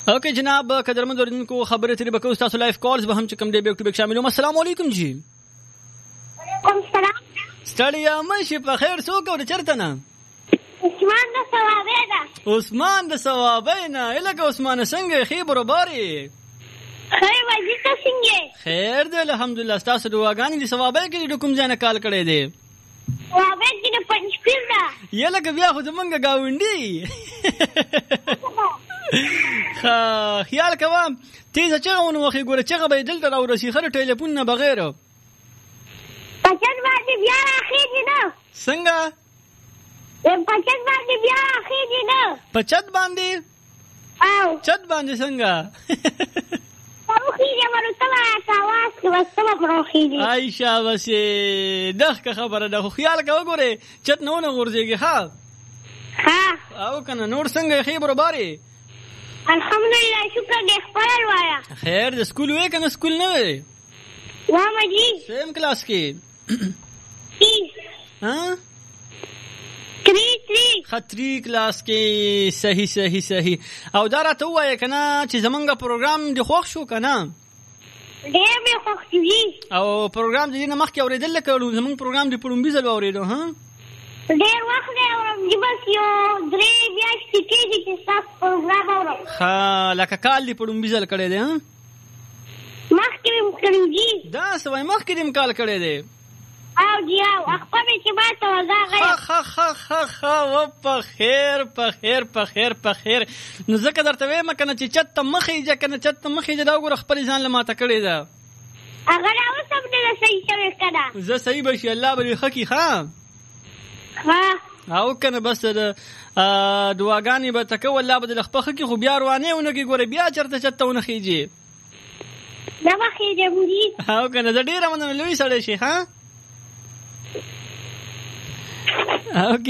اوکے جناب قدرمن اوریدونکو خبرې ترې به کوو ستاسو لایف کالز به هم چې کوم دی بیک ټو بیک شامل وم. السلام علیکم جی. وعلیکم السلام. ستړیا مشي په خیر څوک او چېرته نه؟ عثمان د ثوابۍ نه. عثمان د ثوابۍ نه. لکه عثمانه څنګه ښې برابرې؟ خیر وایي ته څنګه؟ خیر دی الحمدلله. ستاسو دعاګانې د ثوابۍ کې د کوم ځای نه کال کړی دی؟ ثوابۍ کې د پنجپیر ده. لکه بیا خو زمونږ ګاونډي. خیال کوه تیزه چغه ونوخې ګوره چغه به یې دلته راورسي خره ټیلیفون نه بغیر. په چت باندې بیا راخېږي نه. څنګه؟ په چت باندې بیا راخېږي نه. په چت باندې؟ او چت باندې څنګه؟ روخېږي مرتبه اواز کې وسته روخېږي. ای شاباسې دغه خبره ده. خو خیال کوه ګورې چت نه ونه غورځېږي. ها او کنه نور څنګه ښې برابرې؟ الحمدلله شکر دې خپل وایا. خیر د سکول وې که نه سکول نه وې؟ واما جی سیم کلاس کې؟ ها 3 کلاس کې. صحیح صحیح صحیح. او دا راته ووایه که نه چې زمونږ پروګرام دې خوښ شو که نه؟ ډېر مې خوښ شوي. او پروګرام د دې نه مخکې اورېدل لکه زمونږ پروګرام دې په لومړي ځل واورېدو؟ ها ډېر وخت دی اورم چې بس یو 3 میاشتې کېږي چې ستاسو پروګرام اورم. ښه لکه کال دې په لومړي ځل کړی دی؟ مخکې مې کړی دي. داسې وایي مخکې دې م کال کړی دی؟ او جی او اخپه مې چې ما ته وزاغی. و په خیر په خیر په خیر په خیر. نو ځکه درته ویم که نه چې چت ته مه خېږه که نه چت ته مه خېږه دا وګوره خپلې ځان له ماته کړې ده. هغه را اوس هم نه ده صحیح شوې که نه؟ زه صحیح به شي الله به دې ښه کړي. ښه او که نه بس دعاګانې به ته کوو الله به دې له خپه ښه کړي. خو بیا روانې ونه کړي ګوره بیا چېرته چت ته ونه خېږي. نه به خېږم جي. او که نه زه ډېره مننه لوی سړی شي. ها اوکې